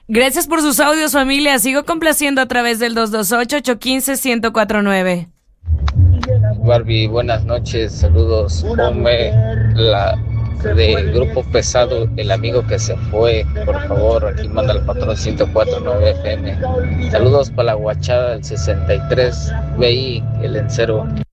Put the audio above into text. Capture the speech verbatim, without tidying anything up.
Gracias por sus audios, familia. Sigo complaciendo a través del dos dos ocho, ocho uno cinco, uno cero cuatro nueve. Barbie, buenas noches, saludos. Ponme la de Grupo Pesado, el amigo que se fue, por favor. Aquí manda el patrón ciento cuatro punto nueve F M. Saludos para la guachada del sesenta y tres B I, el encero.